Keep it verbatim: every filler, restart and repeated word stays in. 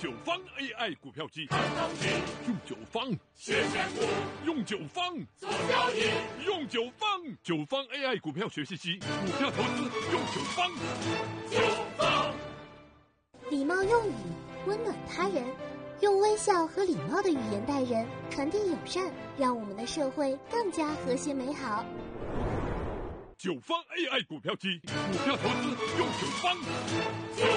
九方 A I 股票机， 看东西， 用九方学选股， 用九方做交易， 用九方九方 A I 股票学习机，股票投资用九方。 九方。 礼貌用语，温暖他人，用微笑和礼貌的语言待人，传递友善，让我们的社会更加和谐美好。 九方 A I 股票机，股票投资用九方。